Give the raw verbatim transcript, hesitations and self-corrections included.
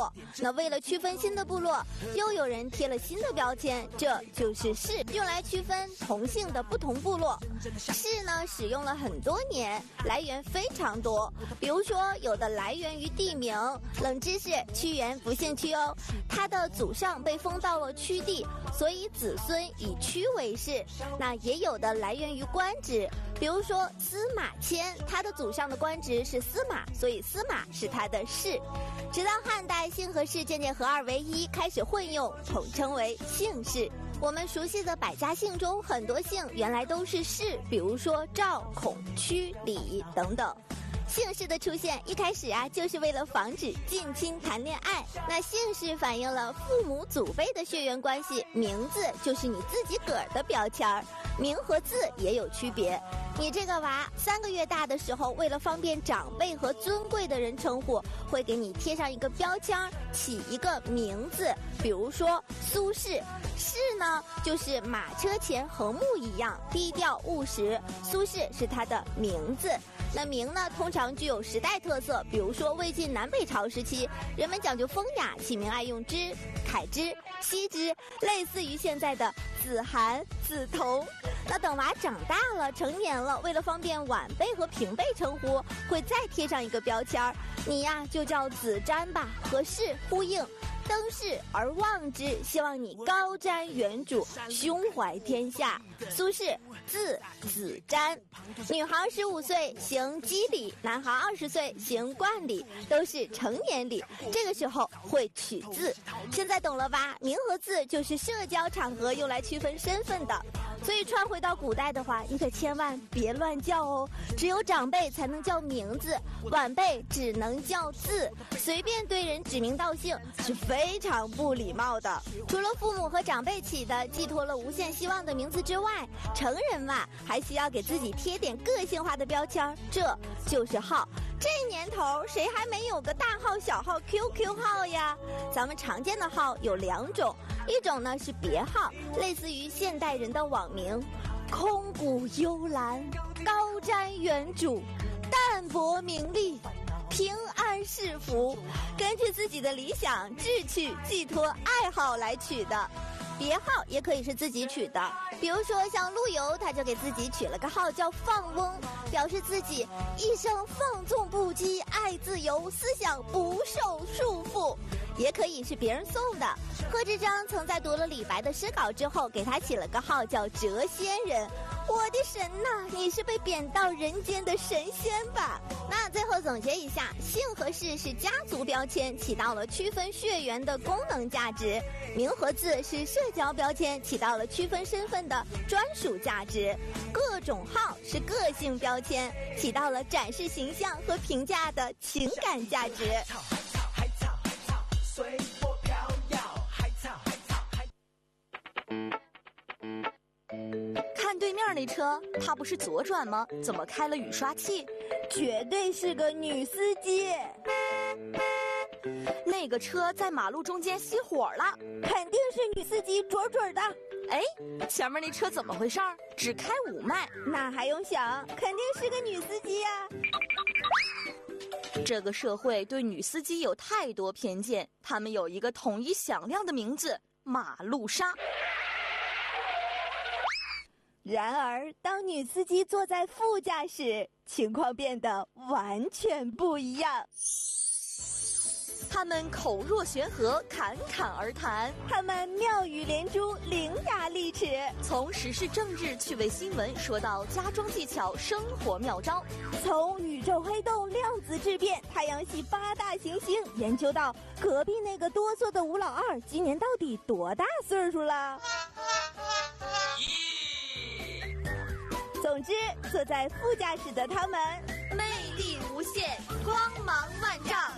落。那为了区分新的部落，又有人贴了新的标签，这就是氏，用来区分同姓的不同部落。氏呢，使用了很多年，来源非常多。比如说，有的来源于地名，冷知识，屈原不姓屈哦，他的祖上被封到了屈地，所以子孙以屈为氏。那也有的来源于官职，比如说司马迁，他的祖上的官职是司马，所以司马是他的氏。直到汉代，姓和氏渐渐合二为一，开始混用，统称为姓氏。我们熟悉的百家姓中，很多姓原来都是氏，比如说赵、孔、屈、李等等。姓氏的出现一开始啊，就是为了防止近亲谈恋爱。那姓氏反映了父母祖辈的血缘关系，名字就是你自己个儿的标签儿，名和字也有区别。你这个娃三个月大的时候，为了方便长辈和尊贵的人称呼，会给你贴上一个标签，起一个名字，比如说苏轼。轼呢，就是马车前横木一样，低调务实。苏轼是他的名字。那名呢，通常具有时代特色，比如说魏晋南北朝时期，人们讲究风雅，起名爱用之、凯之、羲之，类似于现在的子涵、子彤。那等娃长大了，成年了，为了方便晚辈和平辈称呼，会再贴上一个标签儿，你呀就叫子瞻吧，和氏呼应。登仕而望之，希望你高瞻远瞩，胸怀天下。苏轼，字子瞻。女孩十五岁行笄礼，男孩二十岁行冠礼，都是成年礼。这个时候会取字。现在懂了吧？名和字就是社交场合用来区分身份的。所以穿回到古代的话，你可千万别乱叫哦。只有长辈才能叫名字，晚辈只能叫字。随便对人指名道姓是非常不礼貌的。除了父母和长辈起的寄托了无限希望的名字之外，成人嘛，还需要给自己贴点个性化的标签，这就是号。这年头谁还没有个大号小号 Q Q 号呀？咱们常见的号有两种，一种呢是别号，类似于现代人的网名，空谷幽兰，高瞻远瞩，淡泊名利，平安是福，根据自己的理想志趣寄托爱好来取的。别号也可以是自己取的，比如说像陆游，他就给自己取了个号叫放翁，表示自己一生放纵不羁，爱自由，思想不受束缚。也可以是别人送的，贺知章曾在读了李白的诗稿之后，给他起了个号叫谪仙人。我的神呐，你是被贬到人间的神仙吧？那最后总结一下，姓和氏是家族标签，起到了区分血缘的功能价值；名和字是社交标签，起到了区分身份的专属价值；各种号是个性标签，起到了展示形象和评价的情感价值。随波飘摇，海草海草海。 看对面那车，他不是左转吗？怎么开了雨刷器？ 绝对是个女司机。 那个车在马路中间熄火了， 肯定是女司机准准的。 哎，前面那车怎么回事？只开五迈， 那还用想？肯定是个女司机呀、啊。 这个社会对女司机有太多偏见，他们有一个统一响亮的名字——马路杀。 然而，当女司机坐在副驾驶，情况变得完全不一样。 他们口若悬河，侃侃而谈； 他们妙语连珠，伶牙俐齿。 从时事政治趣味新闻说到家装技巧、生活妙招， 从宇宙黑洞、量子质变、太阳系八大行星，研究到隔壁那个哆嗦的吴老二今年到底多大岁数了。总之，坐在副驾驶的他们， 魅力无限，光芒万丈。